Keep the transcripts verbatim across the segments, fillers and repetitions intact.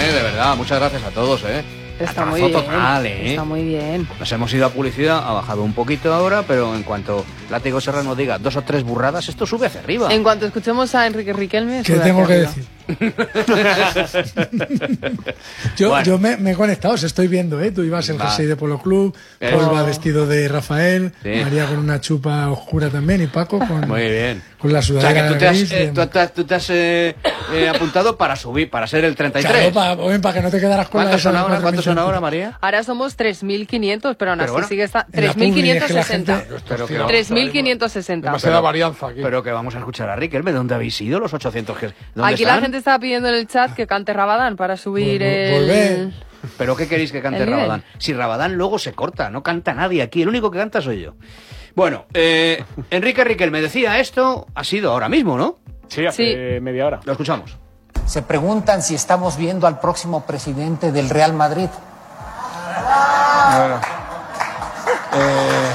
¿eh? De verdad, muchas gracias a todos, ¿eh? Está muy Atrazo bien. total, ¿eh? Está muy bien. Nos hemos ido a publicidad, ha bajado un poquito ahora, pero en cuanto Látigo Serrano diga dos o tres burradas, esto sube hacia arriba. En cuanto escuchemos a Enrique Riquelme... ¿Qué sube tengo hacia que arriba. decir? yo Bueno. yo me, me he conectado, os estoy viendo, ¿eh? Tú ibas el Va. jersey de Polo Club, Eh. Paul va vestido de Rafael, Sí. María con una chupa oscura también y Paco con, Muy bien. con la O sea, sudadera que tú te has, gris. eh, bien. tú te has- tú te has, eh, eh, apuntado para subir, para ser el treinta y Claro, tres. para, para que no te quedaras con la ¿Cuántos esa son de ahora? cuatro ¿Cuántos son mil ahora, María? Ahora somos tres mil quinientos, pero aún Pero así bueno, sigue esta... En la publi, tres mil quinientos es que la sesenta. gente- Pero que, tres mil quinientos sesenta. Demasiada varianza aquí. pero que vamos a escuchar a Riquelme. ¿Dónde habéis ido los ochocientos? que- ¿Dónde Aquí están? la gente estaba pidiendo en el chat que cante Rabadán para subir Vol- el... volver. ¿Pero qué queréis que cante El nivel. Rabadán? Si Rabadán luego se corta, no canta nadie aquí, el único que canta soy yo. Bueno, eh, Enrique Riquelme decía esto, ha sido ahora mismo, ¿no? Sí, hace Sí. media hora. Lo escuchamos. Se preguntan si estamos viendo al próximo presidente del Real Madrid. Bueno, eh,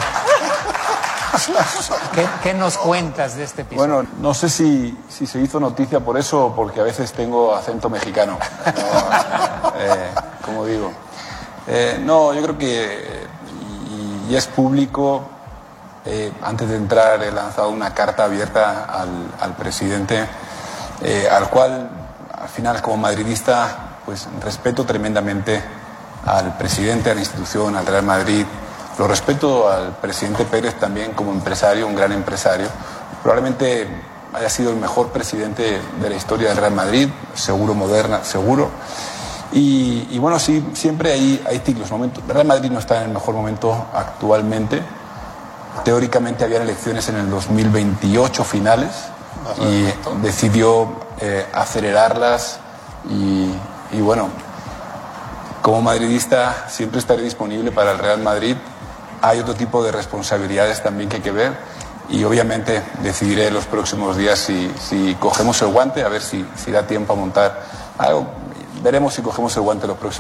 ¿Qué, qué nos cuentas de este episodio? bueno, no sé si, si se hizo noticia por eso o porque a veces tengo acento mexicano. No, eh, como digo. Eh, no, yo creo que, y, y es público, eh, antes de entrar he lanzado una carta abierta al, al presidente, eh, al cual, al final, como madridista, pues respeto tremendamente al presidente, a la institución, al Real Madrid. Lo respeto al presidente Pérez también como empresario, un gran empresario. Probablemente haya sido el mejor presidente de la historia del Real Madrid, seguro, moderna, seguro. Y, y bueno, sí, siempre hay, hay ciclos, momentos. El Real Madrid no está en el mejor momento actualmente. Teóricamente habían elecciones en el dos mil veintiocho finales y decidió eh, acelerarlas y, y bueno, como madridista siempre estaré disponible para el Real Madrid. Hay otro tipo de responsabilidades también que hay que ver y obviamente decidiré en los próximos días si, si cogemos el guante, a ver si, si da tiempo a montar algo. Veremos si cogemos el guante los próximos